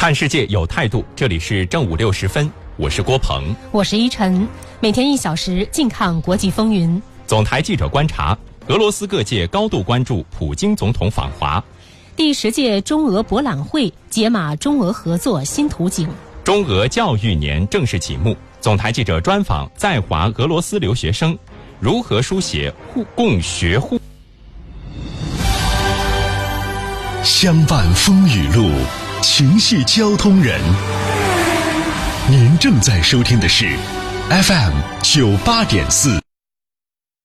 看世界有态度，这里是正午6时分，我是郭鹏， 我是依晨。每天1小时，尽看国际风云。 总台记者观察，俄罗斯各界高度关注普京总统访华。 第10届中俄博览会解码中俄合作新图景。 中俄教育年正式启幕，总台记者专访在华俄罗斯留学生，如何书写共学互。 相伴风雨路，情系交通人。您正在收听的是 FM 98.4